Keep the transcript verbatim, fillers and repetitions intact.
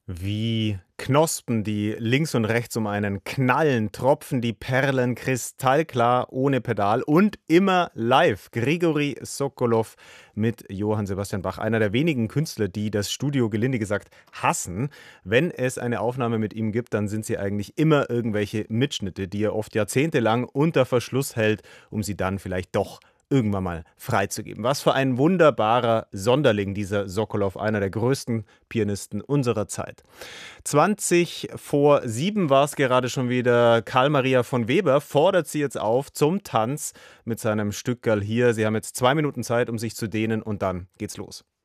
Wie Knospen, die links und rechts um einen knallen, tropfen die Perlen kristallklar ohne Pedal und immer live. Grigori Sokolow mit Johann Sebastian Bach, einer der wenigen Künstler, die das Studio gelinde gesagt hassen. Wenn es eine Aufnahme mit ihm gibt, dann sind sie eigentlich immer irgendwelche Mitschnitte, die er oft jahrzehntelang unter Verschluss hält, um sie dann vielleicht doch irgendwann mal freizugeben. Was für ein wunderbarer Sonderling, dieser Sokolow, einer der größten Pianisten unserer Zeit. zwanzig vor sieben war es gerade schon wieder. Karl Maria von Weber fordert sie jetzt auf zum Tanz mit seinem Stückerl hier. Sie haben jetzt zwei Minuten Zeit, um sich zu dehnen und dann geht's los.